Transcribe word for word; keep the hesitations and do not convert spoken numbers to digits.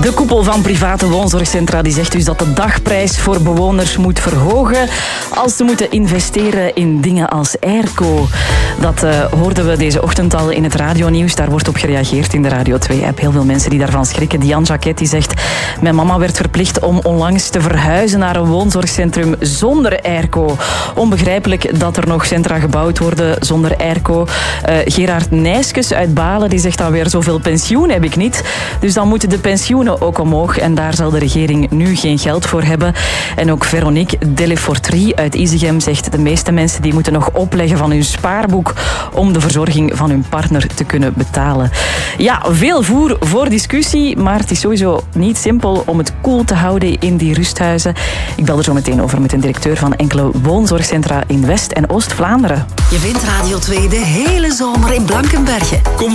De koepel van private woonzorgcentra die zegt dus dat de dagprijs voor bewoners moet verhogen als ze moeten investeren in dingen als airco. Dat uh, hoorden we deze ochtend al in het radionieuws. Daar wordt op gereageerd in de Radio twee-app. Heel veel mensen die daarvan schrikken. Diane Jacquet die zegt: mijn mama werd verplicht om onlangs te verhuizen naar een woonzorgcentrum zonder airco. Onbegrijpelijk dat er nog centra gebouwd worden zonder airco. Uh, Gerard Nijskes uit Balen die zegt dan weer: zoveel pensioen heb ik niet. Dus dan moeten de pensioenen ook omhoog. En daar zal de regering nu geen geld voor hebben. En ook Veronique Delefortrie uit Izegem zegt: de meeste mensen die moeten nog opleggen van hun spaarboek om de verzorging van hun partner te kunnen betalen. Ja, veel voer voor discussie, maar het is sowieso niet simpel om het koel te houden in die rusthuizen. Ik bel er zo meteen over met een directeur van enkele woonzorgcentra in West- en Oost-Vlaanderen. Je vindt Radio twee de hele zomer in Blankenberge. Kom